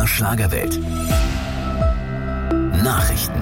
Schlagerwelt. Nachrichten.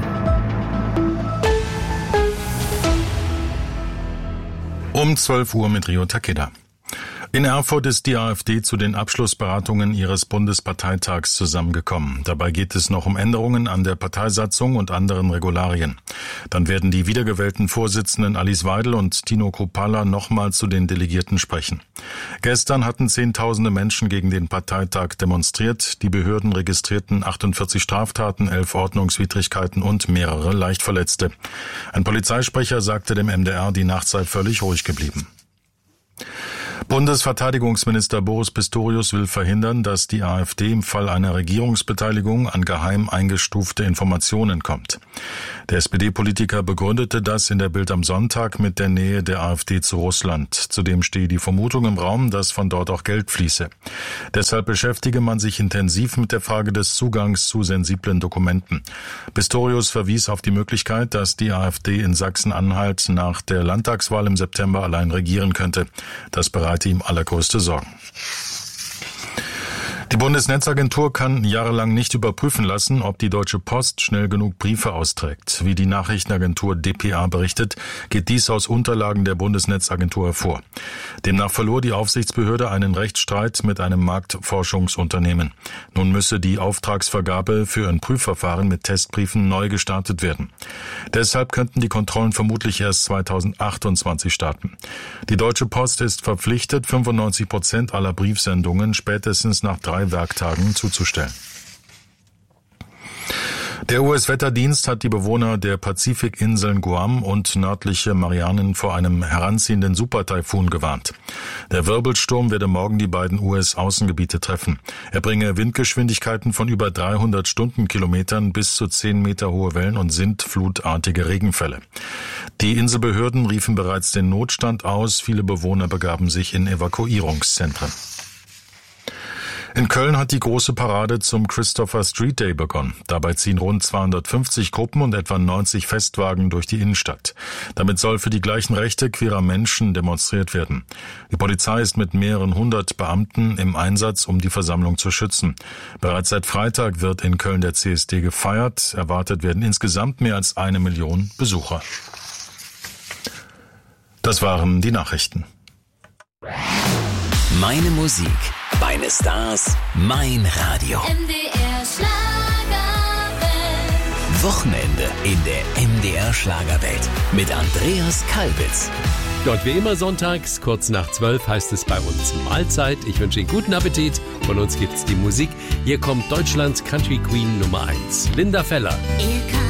Um 12 Uhr mit Rio Takeda. In Erfurt ist die AfD zu den Abschlussberatungen ihres Bundesparteitags zusammengekommen. Dabei geht es noch um Änderungen an der Parteisatzung und anderen Regularien. Dann werden die wiedergewählten Vorsitzenden Alice Weidel und Tino Kruppalla nochmal zu den Delegierten sprechen. Gestern hatten Zehntausende Menschen gegen den Parteitag demonstriert. Die Behörden registrierten 48 Straftaten, 11 Ordnungswidrigkeiten und mehrere Leichtverletzte. Ein Polizeisprecher sagte dem MDR, die Nacht sei völlig ruhig geblieben. Bundesverteidigungsminister Boris Pistorius will verhindern, dass die AfD im Fall einer Regierungsbeteiligung an geheim eingestufte Informationen kommt. Der SPD-Politiker begründete das in der Bild am Sonntag mit der Nähe der AfD zu Russland. Zudem stehe die Vermutung im Raum, dass von dort auch Geld fließe. Deshalb beschäftige man sich intensiv mit der Frage des Zugangs zu sensiblen Dokumenten. Pistorius verwies auf die Möglichkeit, dass die AfD in Sachsen-Anhalt nach der Landtagswahl im September allein regieren könnte. Das bereite ihm allergrößte Sorgen. Die Bundesnetzagentur kann jahrelang nicht überprüfen lassen, ob die Deutsche Post schnell genug Briefe austrägt. Wie die Nachrichtenagentur dpa berichtet, geht dies aus Unterlagen der Bundesnetzagentur hervor. Demnach verlor die Aufsichtsbehörde einen Rechtsstreit mit einem Marktforschungsunternehmen. Nun müsse die Auftragsvergabe für ein Prüfverfahren mit Testbriefen neu gestartet werden. Deshalb könnten die Kontrollen vermutlich erst 2028 starten. Die Deutsche Post ist verpflichtet, 95% aller Briefsendungen spätestens nach 3 Werktagen zuzustellen. Der US-Wetterdienst hat die Bewohner der Pazifikinseln Guam und nördliche Marianen vor einem heranziehenden Supertaifun gewarnt. Der Wirbelsturm werde morgen die beiden US-Außengebiete treffen. Er bringe Windgeschwindigkeiten von über 300 Stundenkilometern bis zu 10 Meter hohe Wellen und sintflutartige Regenfälle. Die Inselbehörden riefen bereits den Notstand aus. Viele Bewohner begaben sich in Evakuierungszentren. In Köln hat die große Parade zum Christopher Street Day begonnen. Dabei ziehen rund 250 Gruppen und etwa 90 Festwagen durch die Innenstadt. Damit soll für die gleichen Rechte queerer Menschen demonstriert werden. Die Polizei ist mit mehreren 100 Beamten im Einsatz, um die Versammlung zu schützen. Bereits seit Freitag wird in Köln der CSD gefeiert. Erwartet werden insgesamt mehr als 1 Million Besucher. Das waren die Nachrichten. Meine Musik, meine Stars, mein Radio. MDR Schlagerwelt. Wochenende in der MDR Schlagerwelt mit Andreas Kalbitz. Ja, und wie immer sonntags, kurz nach 12 heißt es bei uns Mahlzeit. Ich wünsche Ihnen guten Appetit. Von uns gibt's die Musik. Hier kommt Deutschlands Country Queen Nummer 1, Linda Feller.